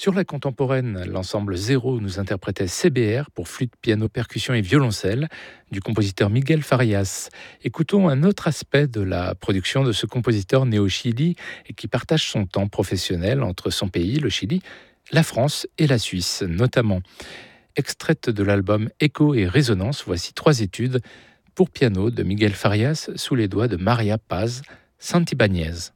Sur la contemporaine, l'ensemble Zéro nous interprétait CBR pour flûte, piano, percussion et violoncelle du compositeur Miguel Farias. Écoutons un autre aspect de la production de ce compositeur né au Chili et qui partage son temps professionnel entre son pays, le Chili, la France et la Suisse notamment. Extraite de l'album Écho et Résonance, voici 3 études pour piano de Miguel Farias sous les doigts de Maria Paz Santibáñez.